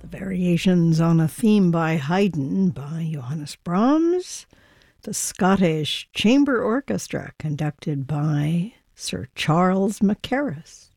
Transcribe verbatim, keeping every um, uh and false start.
Variations on a Theme by Haydn by Johannes Brahms. The Scottish Chamber Orchestra conducted by Sir Charles Mackerras.